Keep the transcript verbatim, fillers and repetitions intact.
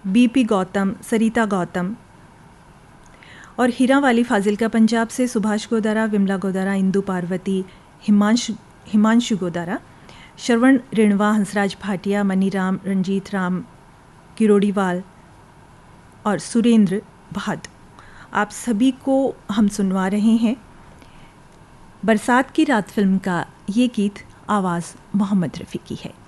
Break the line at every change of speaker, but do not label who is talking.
BP Gautam, सरिता गौतम और हीरा वाली फाजिलका पंजाब से सुभाष गोदारा, विमला गोदारा, इंदु पार्वती, हिमांशु हिमांशु गोदारा, श्रवण रिणवा, हंसराज भाटिया, मनीराम, रंजीत राम, किरोड़ीवाल और सुरेंद्र बहादुर, आप सभी को हम सुनवा रहे हैं बरसात की रात फिल्म का ये गीत। आवाज़ मोहम्मद रफ़ी की है।